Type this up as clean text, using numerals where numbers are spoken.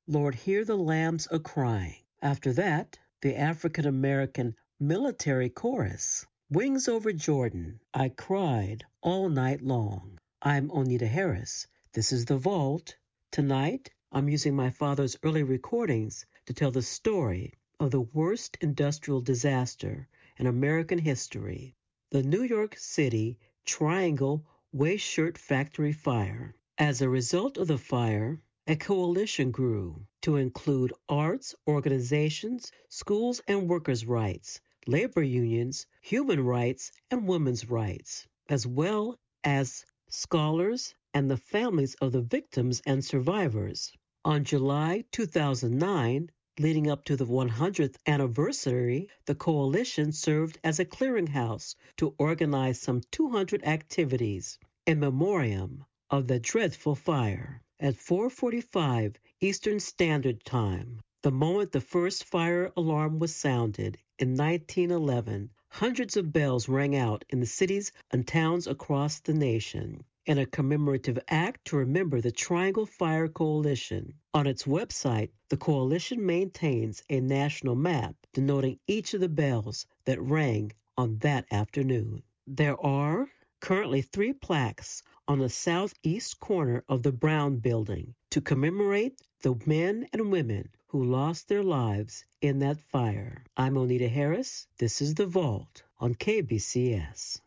Lord, hear the lambs a crying. After that, the African American military chorus. Wings over Jordan, I cried all night long. I'm Onita Harris. This is The Vault. Tonight, I'm using my father's early recordings to tell the story of the worst industrial disaster in American history, the New York City Triangle Waist Shirt Factory fire. As a result of the fire, a coalition grew to include arts organizations, schools and workers' rights, labor unions, human rights, and women's rights, as well as scholars and the families of the victims and survivors. On July 2009, leading up to the 100th anniversary, the coalition served as a clearinghouse to organize some 200 activities in memoriam of the dreadful fire. At 4:45 Eastern Standard Time, the moment the first fire alarm was sounded in 1911, hundreds of bells rang out in the cities and towns across the nation in a commemorative act to remember the Triangle Fire Coalition. On its website, the coalition maintains a national map denoting each of the bells that rang on that afternoon. There are currently 3 plaques on the southeast corner of the Brown Building to commemorate the men and women who lost their lives in that fire. I'm Onita Harris. This is The Vault on KBCS.